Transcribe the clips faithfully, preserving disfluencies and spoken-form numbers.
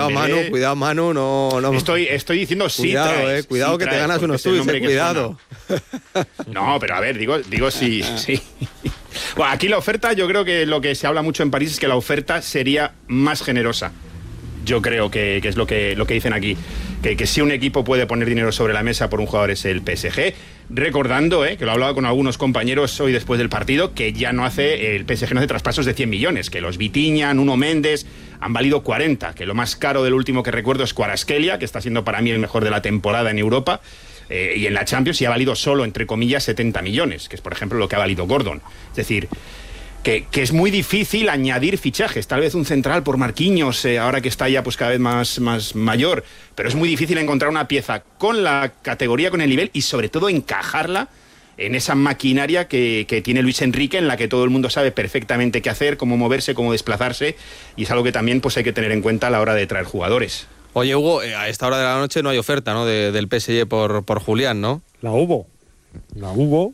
Cuidado, Manu, cuidado, Manu, no... no... Estoy, estoy diciendo sí Cuidado, traes, eh, cuidado sí que traes, te ganas unos tuyos, eh, cuidado. No, pero a ver, digo, digo sí, sí. Bueno, aquí la oferta, yo creo que lo que se habla mucho en París es que la oferta sería más generosa. Yo creo que, que es lo que, lo que dicen aquí. Que, que si un equipo puede poner dinero sobre la mesa por un jugador es el P S G. Recordando, eh, que lo hablaba con algunos compañeros hoy después del partido, que ya no hace, el P S G no hace traspasos de cien millones, que los Vitinha, Nuno Méndez han valido cuarenta, que lo más caro del último que recuerdo es Kvaratskhelia, que está siendo para mí el mejor de la temporada en Europa, eh, y en la Champions y ha valido solo, entre comillas, setenta millones, que es por ejemplo lo que ha valido Gordon. Es decir, Que, que es muy difícil añadir fichajes, tal vez un central por Marquinhos, eh, ahora que está ya pues cada vez más, más mayor, pero es muy difícil encontrar una pieza con la categoría, con el nivel y sobre todo encajarla en esa maquinaria que, que tiene Luis Enrique, en la que todo el mundo sabe perfectamente qué hacer, cómo moverse, cómo desplazarse, y es algo que también pues hay que tener en cuenta a la hora de traer jugadores. Oye, Hugo, a esta hora de la noche no hay oferta, ¿no? De, del P S G por, por Julián, ¿no? La hubo, la hubo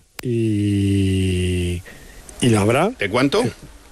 y... ¿Y la habrá? ¿De cuánto?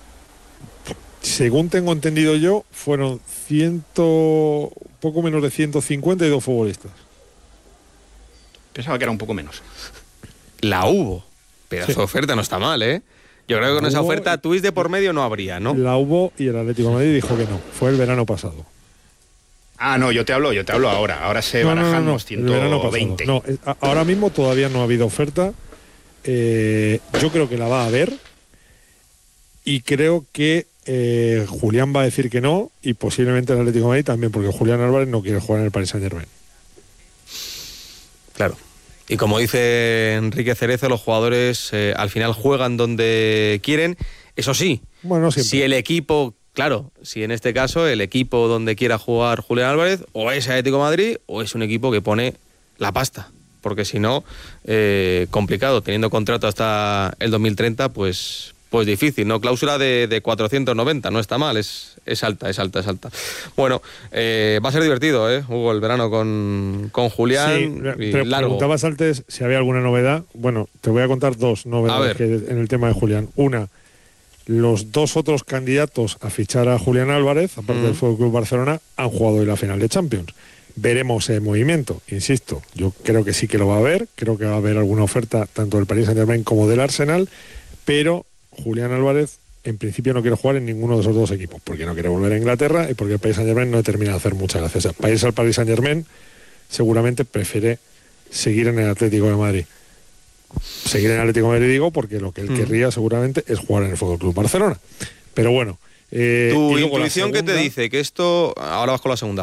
Según tengo entendido yo, fueron ciento, poco menos de ciento cincuenta y dos futbolistas. Pensaba que era un poco menos. La hubo. Pedazo Sí. de oferta, no está mal, ¿eh? Yo creo que con La esa hubo oferta y- twist de por medio no habría, ¿no? La hubo y el Atlético de Madrid dijo que no. Fue el verano pasado. Ah, no, yo te hablo, yo te hablo ahora. Ahora se No, no, barajan no, no, los el verano pasado. ciento veinte. No, es- a- ahora mismo todavía no ha habido oferta. Eh, yo creo que la va a haber. Y creo que eh, Julián va a decir que no, y posiblemente el Atlético de Madrid también, porque Julián Álvarez no quiere jugar en el Paris Saint-Germain. Claro. Y como dice Enrique Cerezo, los jugadores eh, al final juegan donde quieren. Eso sí, Bueno, siempre. si el equipo, claro, si en este caso el equipo donde quiera jugar Julián Álvarez o es Atlético de Madrid o es un equipo que pone la pasta. Porque si no, eh, complicado, teniendo contrato hasta el dos mil treinta, pues... Pues difícil, ¿no? Cláusula de, de cuatrocientos noventa, no está mal, es, es alta, es alta, es alta. Bueno, eh, va a ser divertido, ¿eh, Hugo, el verano con, con Julián, Sí, y pero largo. preguntabas antes si había alguna novedad. Bueno, te voy a contar dos A novedades ver. que en el tema de Julián. Una, los dos otros candidatos a fichar a Julián Álvarez, aparte Mm. del Fútbol Club Barcelona, han jugado hoy la final de Champions. Veremos el movimiento, insisto. Yo creo que sí que lo va a haber. Creo que va a haber alguna oferta tanto del Paris Saint-Germain como del Arsenal, pero Julián Álvarez en principio no quiere jugar en ninguno de esos dos equipos, porque no quiere volver a Inglaterra y porque el Paris Saint-Germain no termina de hacer muchas gracias. O sea, para irse al Paris Saint-Germain seguramente prefiere seguir en el Atlético de Madrid. Seguir en el Atlético de Madrid digo porque lo que él Mm. querría seguramente es jugar en el Fútbol Club Barcelona. Pero bueno, eh, Tu y luego la intuición que te segunda- dice que esto, ahora vas con la segunda,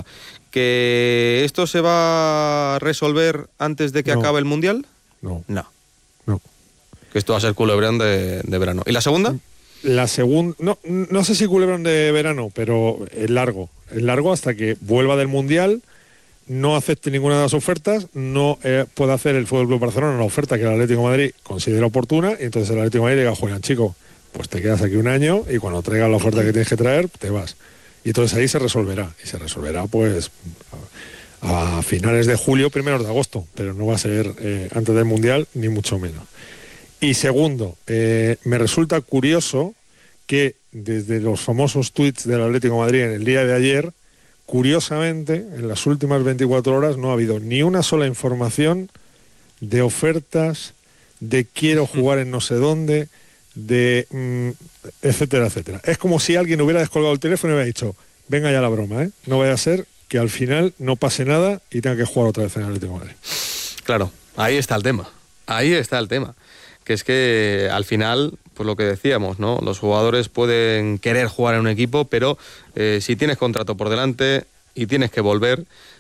que esto se va a resolver antes de que No. acabe el Mundial. No, No, no. que esto va a ser culebrón de, de verano. ¿Y la segunda? La segunda, no, no sé si culebrón de verano, pero es largo. Es largo hasta que vuelva del Mundial, no acepte ninguna de las ofertas, no eh, pueda hacer el Fútbol Club Barcelona una oferta que el Atlético de Madrid considera oportuna, y entonces el Atlético de Madrid diga, Julián, chico, pues te quedas aquí un año y cuando traigas la oferta que tienes que traer, te vas. Y entonces ahí se resolverá, y se resolverá pues a, a finales de julio, primeros de agosto, pero no va a ser eh, antes del Mundial, ni mucho menos. Y segundo, eh, me resulta curioso que desde los famosos tuits del Atlético de Madrid en el día de ayer, curiosamente, en las últimas veinticuatro horas no ha habido ni una sola información de ofertas, de quiero jugar en no sé dónde, de mm, etcétera, etcétera. Es como si alguien hubiera descolgado el teléfono y hubiera dicho, venga ya la broma, ¿eh? No vaya a ser que al final no pase nada y tenga que jugar otra vez en el Atlético de Madrid. Claro, ahí está el tema. Ahí está el tema. Que es que al final, pues lo que decíamos, ¿no? Los jugadores pueden querer jugar en un equipo, pero eh, si tienes contrato por delante y tienes que volver,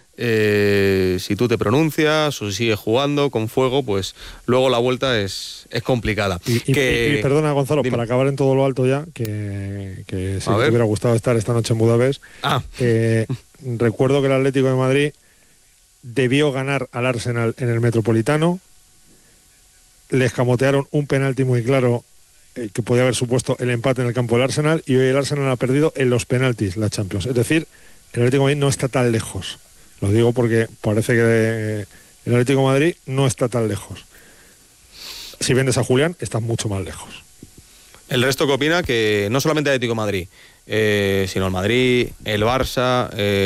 eh, si tú te pronuncias o si sigues jugando con fuego, pues luego la vuelta es, es complicada. Y, y- que, y- y perdona, Gonzalo, dime. para acabar en todo lo alto ya, que, que sí A que ver. te hubiera gustado estar esta noche en Budapest. Ah, Eh, recuerdo que el Atlético de Madrid debió ganar al Arsenal en el Metropolitano. Le escamotearon un penalti muy claro eh, que podía haber supuesto el empate en el campo del Arsenal, y hoy el Arsenal ha perdido en los penaltis la Champions. Es decir, el Atlético de Madrid no está tan lejos. Lo digo porque parece que eh, el Atlético de Madrid no está tan lejos. Si vendes a Julián, estás mucho más lejos. el resto que opina que no solamente Atlético de Madrid, eh, sino el Madrid, el Barça... Eh,